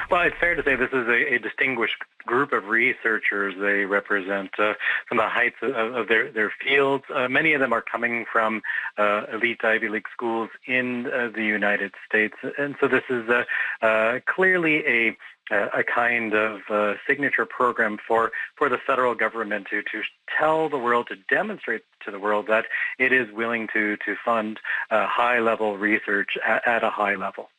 Well, it's fair to say this is a distinguished group of researchers. They represent some of the heights of their fields. Many of them are coming from elite Ivy League schools in the United States. And so this is clearly a kind of signature program for the federal government to tell the world, to demonstrate to the world that it is willing to fund high-level research at a high level.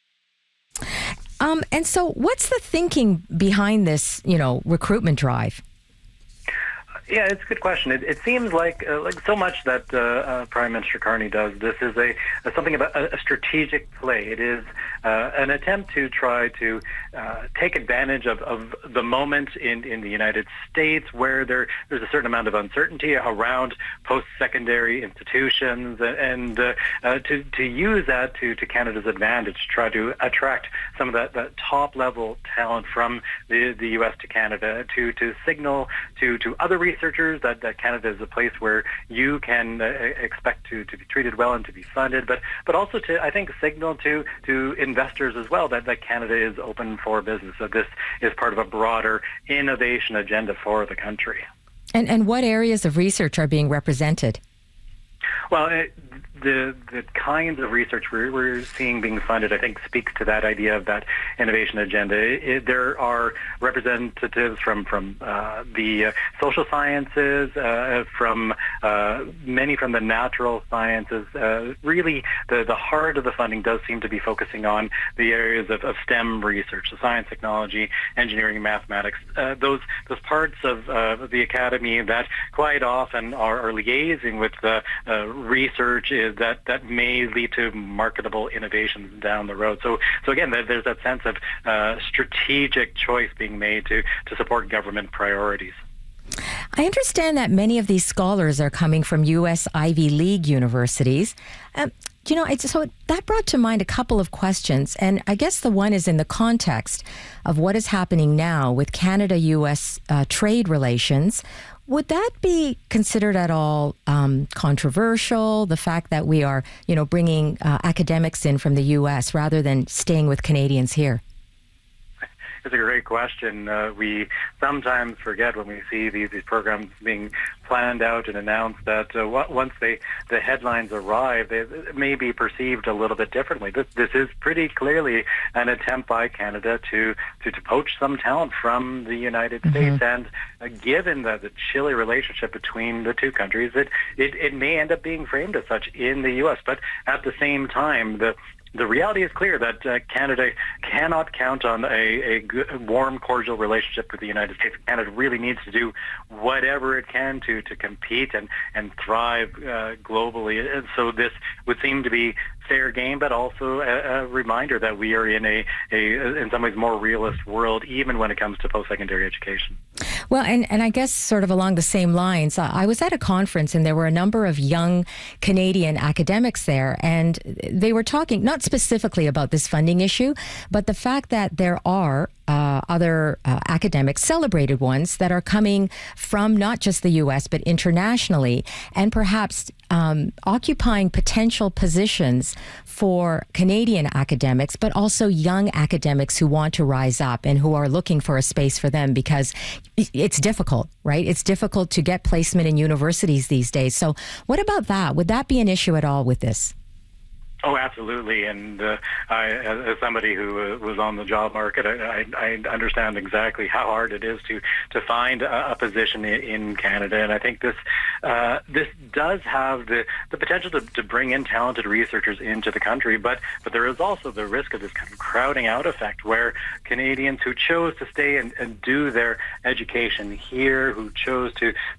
And so what's the thinking behind this, recruitment drive? Yeah, it's a good question. It seems like so much that Prime Minister Carney does. This is something about a strategic play. It is an attempt to try to take advantage of the moment in the United States where there's a certain amount of uncertainty around post-secondary institutions, and to use that to Canada's advantage, to try to attract some of that top-level talent from the U.S. to Canada, to signal to other researchers that Canada is a place where you can expect to be treated well and to be funded, but also to, I think, signal to investors as well that Canada is open for business, that this is part of a broader innovation agenda for the country. And what areas of research are being represented? Well, the kinds of research we're seeing being funded, I think, speaks to that idea of that innovation agenda. There are representatives from the social sciences, from many from the natural sciences. Really, the heart of the funding does seem to be focusing on the areas of STEM research, so science, technology, engineering, mathematics. Those parts of the academy that quite often are liaising with the research is that may lead to marketable innovations down the road. So again, there's that sense of strategic choice being made to support government priorities. I understand that many of these scholars are coming from U.S. Ivy League universities. So that brought to mind a couple of questions, and I guess the one is in the context of what is happening now with Canada-U.S. trade relations. Would that be considered at all controversial, the fact that we are, bringing academics in from the U.S. rather than staying with Canadians here? It's a great question. We sometimes forget when we see these programs being planned out and announced that once the headlines arrive, they may be perceived a little bit differently. This is pretty clearly an attempt by Canada to poach some talent from the United States. And given the chilly relationship between the two countries, it may end up being framed as such in the U.S. But at the same time, the reality is clear that Canada cannot count on a good, warm, cordial relationship with the United States. Canada really needs to do whatever it can to compete and thrive globally. And so this would seem to be fair game, but also a reminder that we are in a in some ways more realist world, even when it comes to post-secondary education. Well, and I guess sort of along the same lines, I was at a conference and there were a number of young Canadian academics there, and they were talking not specifically about this funding issue, but the fact that there are other academics, celebrated ones, that are coming from not just the U.S., but internationally, and perhaps occupying potential positions for Canadian academics, but also young academics who want to rise up and who are looking for a space for them, because it's difficult, right? It's difficult to get placement in universities these days. So what about that? Would that be an issue at all with this? Oh, absolutely. And I, as somebody who was on the job market, I understand exactly how hard it is to find a position in Canada. And I think this does have the potential to bring in talented researchers into the country. But there is also the risk of this kind of crowding out effect, where Canadians who chose to stay and do their education here, who chose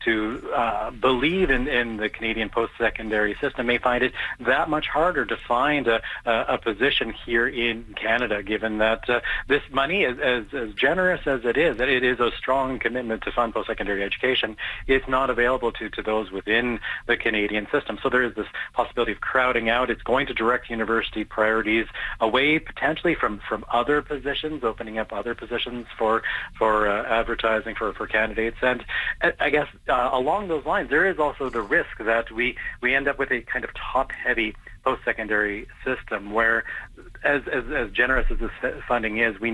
to believe in the Canadian post-secondary system, may find it that much harder to find a position here in Canada, given that this money, as generous as it is a strong commitment to fund post-secondary education. It's not available to those within the Canadian system. So there is this possibility of crowding out. It's going to direct university priorities away potentially from other positions, opening up other positions for advertising for candidates. And I guess along those lines, there is also the risk that we end up with a kind of top-heavy post-secondary system where, as generous as this funding is, we